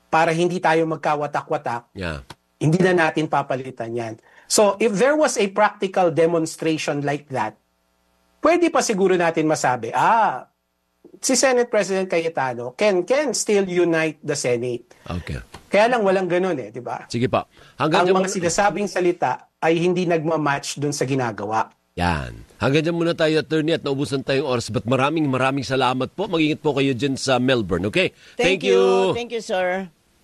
para hindi tayo magkawatak-watak, hindi na natin papalitan yan. So, if there was a practical demonstration like that, pwede pa siguro natin masabi, si Senate President Cayetano can still unite the Senate. Okay. Kaya lang walang ganun di ba? Sige pa. Ang mga sinasabing salita ay hindi nagmamatch dun sa ginagawa. Yan. Hanggang dyan muna tayo, attorney, at naubusan tayong oras. But maraming salamat po. Mag-ingat po kayo dyan sa Melbourne, okay? Thank you. Thank you, sir.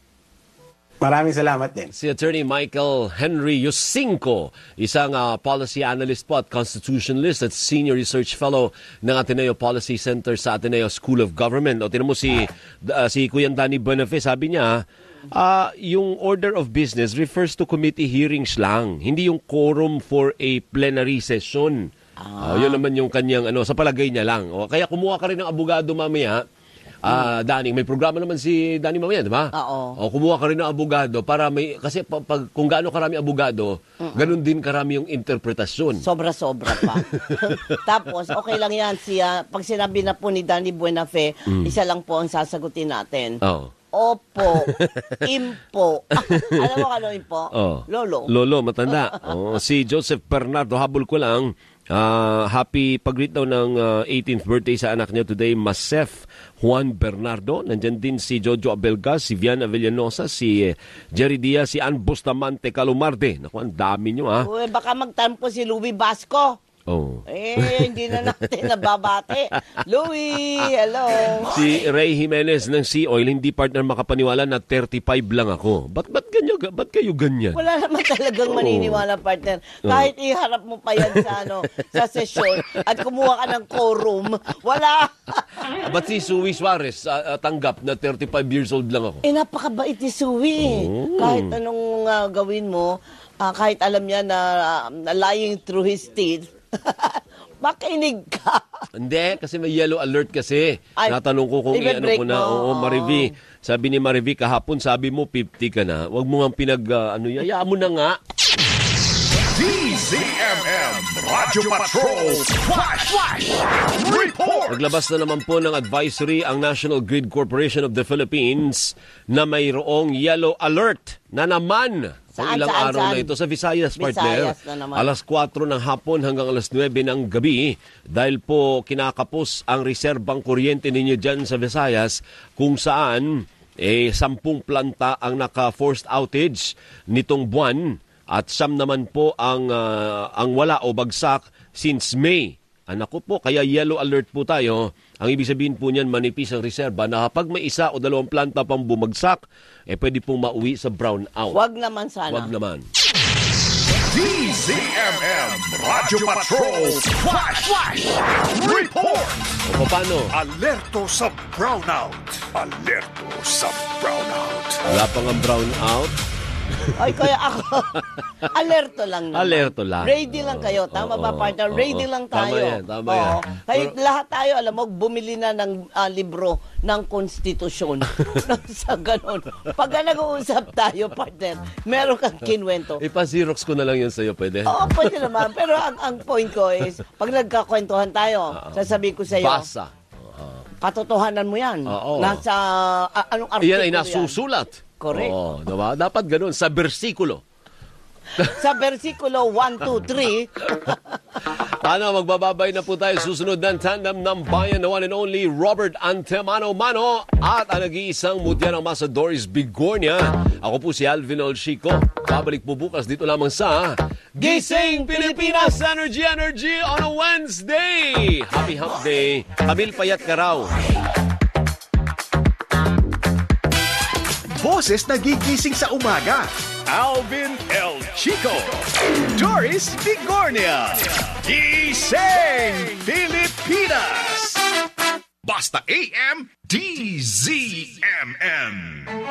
Maraming salamat din. Si Attorney Michael Henry Yusinko, isang policy analyst po at constitutionalist at senior research fellow ng Ateneo Policy Center sa Ateneo School of Government. O tinan mo si Kuya Danny Bonafe, sabi niya, yung order of business refers to committee hearings lang, hindi yung quorum for a plenary session. Yun naman yung kanyang, sa palagay niya lang. Kaya kumuha ka rin ng abogado mamaya. Danny, may programa naman si Danny mamaya, di ba? Oo. Kumuha ka rin ng abogado para kasi kung gaano karami abogado, ganun din karami yung interpretasyon. Sobra-sobra pa. Tapos, okay lang yan. Pag sinabi na po ni Danny Buenafe, isa lang po ang sasagutin natin. Opo. Impo. Alam mo ano impo? Lolo, matanda. Si Joseph Bernardo, habol ko lang. Happy pag-greet daw ng 18th birthday sa anak niya today, Masef Juan Bernardo. Nandyan din si Jojo Abelga, si Viana Villanosa, si Jerry Diaz, si Ann Bustamante Calumarde. Naku, ang dami nyo Uy, baka magtampo si Louie Basco. Hindi na natin nababate. Louie, hello. Si Ray Jimenez ng Sea Oil, hindi partner makapaniwala na 35 lang ako. Ba't kayo ganyan? Wala naman talagang maniniwala, partner. Kahit iharap mo pa yan sa sesyon at kumuha ka ng quorum, wala. Ba't si Suwi Suarez tanggap na 35 years old lang ako? Napakabait ni Suwi. Kahit anong gawin mo, kahit alam niya na lying through his teeth, makinig ka. Hindi, kasi may yellow alert kasi. Natanong ko kung i-ano ko na. Marivi. Sabi ni Marivi, kahapon sabi mo 50 ka na. Huwag mo nga yaya mo na nga. DZMM Radio Patrol Flash Report! Naglabas na naman po ng advisory ang National Grid Corporation of the Philippines na mayroong yellow alert na naman. Ilang araw na ito sa Visayas, partner. Alas 4 ng hapon hanggang alas 9 ng gabi dahil po kinakapos ang reserbang kuryente ninyo dyan sa Visayas kung saan 10 planta ang naka-forced outage nitong buwan at 9 naman po ang wala o bagsak since May. Anak ko po, kaya yellow alert po tayo. Ang ibig sabihin po niyan, manipis ang reserba na kapag may 1 o 2 planta pang bumagsak, pwede pong mauwi sa brown out. Wag naman sana. Wag naman. DZMM Radio Patrol Flash Report! O paano? Alerto sa brownout. Alerto sa brownout. Wala pang ang brown out. Ay, kaya ako, alerto lang naman. Alerto lang. Ready lang kayo. Tama ba, partner? Ready lang tayo. Tama yan. Kahit lahat tayo, alam mo, bumili na ng libro ng konstitusyon. Sa ganon. Pag nag-uusap tayo, partner, meron kang kinwento. Ipa-xerox ko na lang yun sa'yo, pwede? Oo, pwede naman. Pero ang point ko is, pag nagkakwentuhan tayo, sasabihin ko sa'yo, basa. Katotohanan mo yan. Nasa, anong artikulo yan? Yan ay nasusulat. Correct. Diba? Dapat ganun, sa bersikulo. Sa bersikulo 1, 2, 3. Magbababay na po tayo. Susunod ng tandem ng bayan na one and only Robert Antemano Mano at ang nag-iisang mutya ng Masa Doris Bigornia. Ako po si Alvin Olchico. Babalik po bukas dito lamang sa Gising Pilipinas Energy on a Wednesday. Happy Hump Day. Camille Payat Karaw. Boses na gigising sa umaga. Alvin El Chico. Doris Bigornia. Gising Pilipinas. Basta AM DZMM.